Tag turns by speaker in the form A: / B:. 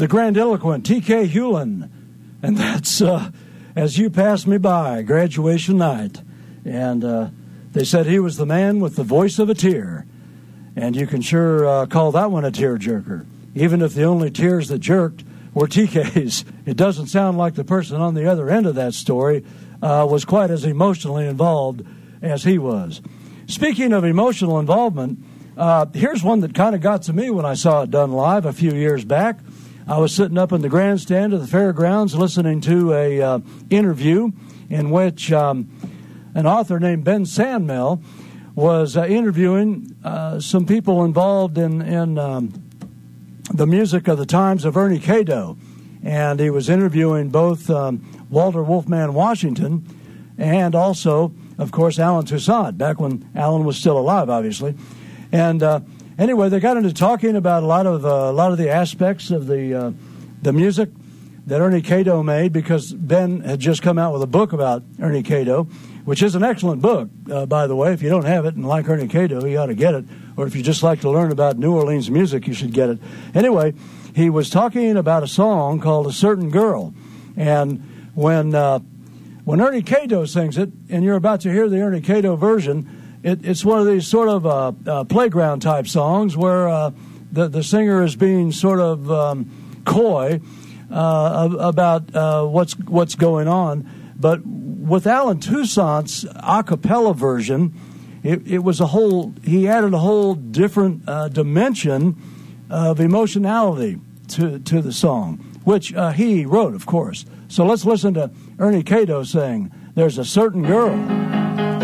A: the grandiloquent T.K. Hewlin, and that's As You Pass Me By, graduation night. And they said he was the man with the voice of a tear. And you can sure call that one a tearjerker, even if the only tears that jerked were TK's. It doesn't sound like the person on the other end of that story was quite as emotionally involved as he was. Speaking of emotional involvement, here's one that kind of got to me when I saw it done live a few years back. I was sitting up in the grandstand of the fairgrounds listening to a interview in which an author named Ben Sandmel was interviewing some people involved in the music of the times of Ernie Cadeau. And he was interviewing both Walter Wolfman Washington and also, of course, Alan Toussaint, back when Alan was still alive, obviously. And anyway, they got into talking about a lot of the aspects of the music that Ernie Cadeau made, because Ben had just come out with a book about Ernie Cadeau, which is an excellent book, by the way. If you don't have it and like Ernie Cadeau, you ought to get it. Or if you just like to learn about New Orleans music, you should get it. Anyway, he was talking about a song called A Certain Girl. And when Ernie Cadeau sings it, and you're about to hear the Ernie Cadeau version, it's one of these sort of playground-type songs where the singer is being sort of coy about what's going on. But with Alan Toussaint's a cappella version, it was he added a whole different dimension of emotionality to the song, which he wrote, of course. So let's listen to Ernie Cadeau sing, There's a Certain Girl.